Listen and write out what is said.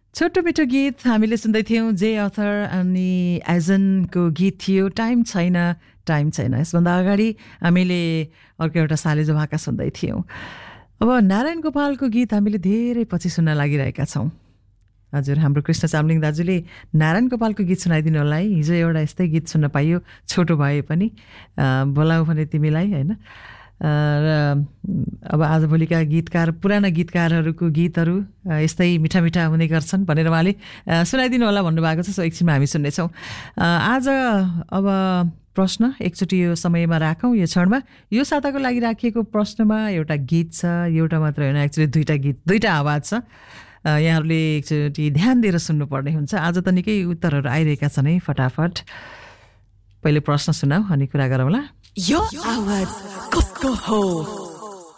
छोटो मिठो गीत हामीले सुन्दै थियौँ जे अथर अनि एजनको गीत थियो टाइम छैन। यसभन्दा अगाडि हामीले अर्को एउटा सालेजो भाका सुन्दै थियौँ। अब नारायण गोपालको गीत हामीले धेरै पछि सुन्न लागिरहेका छौँ। हजुर, हाम्रो कृष्ण चामलिङ दाजुले नारायण गोपालको गीत सुनाइदिनु होला है। हिजो एउटा यस्तै गीत सुन्न पाइयो, छोटो भए पनि बोलाऊ भने तिमीलाई, होइन। र अब आजभोलिका गीतकार, पुराना गीतकारहरूको गीतहरू यस्तै मिठा मिठा हुने गर्छन् भनेर उहाँले सुनाइदिनु होला भन्नुभएको छ। सो एकछिनमा हामी सुन्नेछौँ। आज अब प्रश्न एकचोटि यो समयमा राखौँ, यो क्षणमा यो साताको लागि राखिएको प्रश्नमा एउटा गीत छ, एउटा मात्र होइन, एक्चुअली दुईटा आवाज छ। यहाँहरूले एकचोटि ध्यान दिएर सुन्नुपर्ने हुन्छ। आज त निकै उत्तरहरू आइरहेका छन् है, फटाफट। पहिले प्रश्न सुनाऊ अनि कुरा गरौँला। यो आवाज कसको हो?